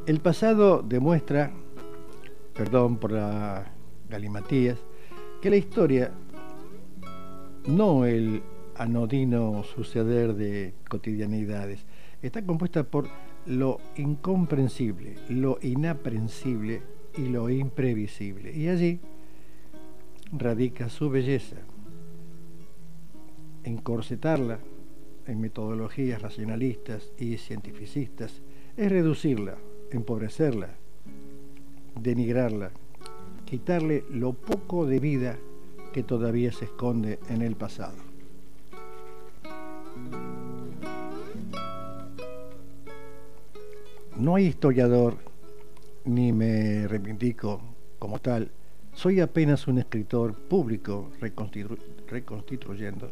El pasado demuestra, perdón por la galimatías, que la historia, no el anodino suceder de cotidianidades, está compuesta por lo incomprensible, lo inaprensible y lo imprevisible. Y allí radica su belleza. Encorsetarla en metodologías racionalistas y cientificistas es reducirla, empobrecerla, denigrarla, quitarle lo poco de vida que todavía se esconde en el pasado. No hay historiador, ni me reivindico como tal. Soy apenas un escritor público reconstruyendo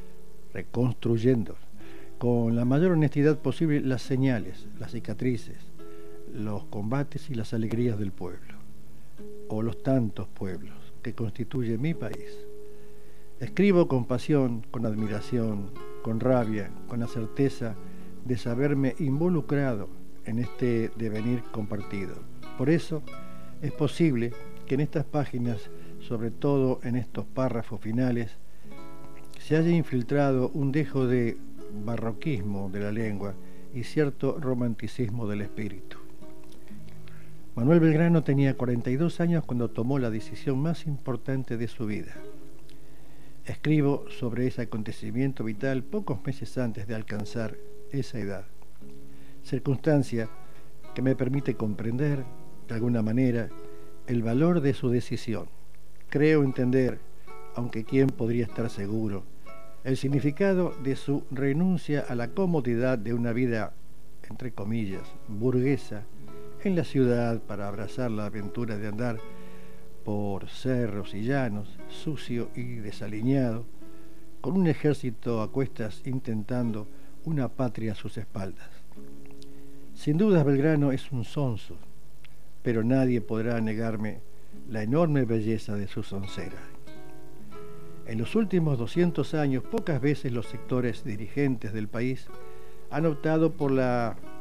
con la mayor honestidad posible las señales, las cicatrices, los combates y las alegrías del pueblo, o los tantos pueblos que constituyen mi país. Escribo con pasión, con admiración, con rabia, con la certeza de saberme involucrado en este devenir compartido. Por eso es posible que en estas páginas, sobre todo en estos párrafos finales, se haya infiltrado un dejo de barroquismo de la lengua y cierto romanticismo del espíritu. Manuel Belgrano tenía 42 años cuando tomó la decisión más importante de su vida. Escribo sobre ese acontecimiento vital pocos meses antes de alcanzar esa edad, circunstancia que me permite comprender, de alguna manera, el valor de su decisión. Creo entender, aunque quién podría estar seguro, el significado de su renuncia a la comodidad de una vida, entre comillas, burguesa, en la ciudad para abrazar la aventura de andar por cerros y llanos, sucio y desaliñado, con un ejército a cuestas intentando una patria a sus espaldas. Sin duda Belgrano es un sonso, pero nadie podrá negarme la enorme belleza de su soncera. En los últimos 200 años, pocas veces los sectores dirigentes del país han optado por la